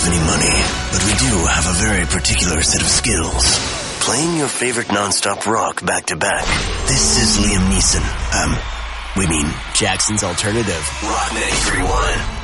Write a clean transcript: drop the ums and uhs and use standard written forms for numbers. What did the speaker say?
have any money, but we do have a very particular set of skills. Playing your favorite non-stop rock back-to-back. This is Liam Neeson. We mean Jackson's Alternative. Rock 93.1.